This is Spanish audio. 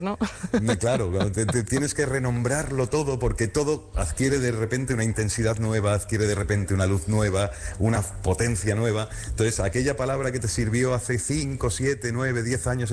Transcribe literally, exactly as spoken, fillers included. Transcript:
¿no? Claro, te, te tienes que renombrarlo todo porque todo adquiere de repente una intensidad nueva, adquiere de repente una luz nueva, una potencia nueva. Entonces, aquella palabra que te sirvió hace cinco, siete, nueve, diez años